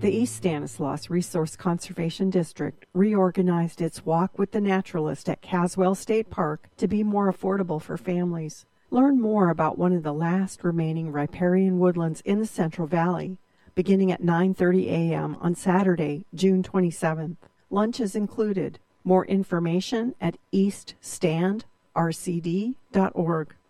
The East Stanislaus Resource Conservation District reorganized its Walk with the Naturalist at Caswell State Park to be more affordable for families. Learn more about one of the last remaining riparian woodlands in the Central Valley, beginning at 9:30 a.m. on Saturday, June 27th. Lunch is included. More information at eaststandrcd.org.